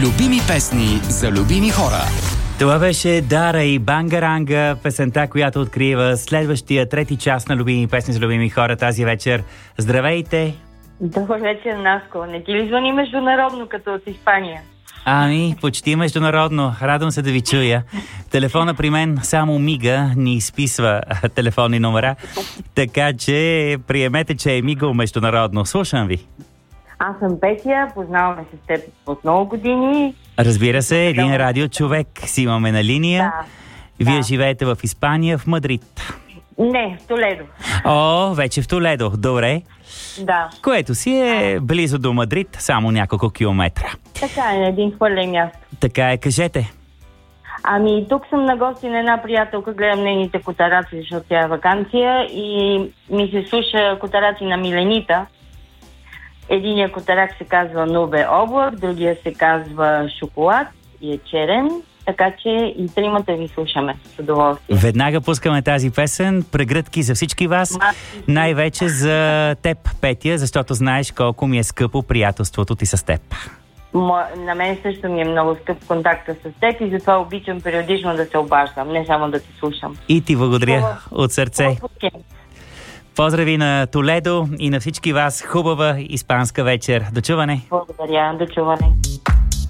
Любими песни за любими хора. Това беше Дара и Бангаранга, песента, която открива следващия трети час на любими песни за любими хора тази вечер. Здравейте! Добър вечер, Наско. Не ти ли звъни международно, като от Испания? Ами, почти международно. Радвам се да ви чуя. Телефона при мен само мига, ни изписва телефонни номера, така че приемете, че е мигал международно. Слушам ви. Аз съм Петя, познаваме се с теб от много години. Разбира се, един радиочовек си имаме на линия. Да. Вие живеете в Испания, в Мадрид. Не, в Толедо. О, вече в Толедо. Добре. Да. Което си е близо до Мадрид, само няколко километра. Така е, на един хвърлен място. Така е, кажете. Ами, тук съм на гости на една приятелка, гледам нейните котараци, защото тя е ваканция и ми се слуша котараци на Миленита. Единия котарак се казва Нубе облак, другия се казва Шоколад и е черен, така че и тримата ви слушаме с удоволствие. Веднага пускаме тази песен, прегръдки за всички вас, най-вече за теб, Петя, защото знаеш колко ми е скъпо приятелството ти с теб. На мен също ми е много скъп контакта с теб и затова обичам периодично да се обаждам, не само да ти слушам. И ти благодаря от сърце. Поздрави на Толедо и на всички вас. Хубава испанска вечер. До чуване. Благодаря. До чуване.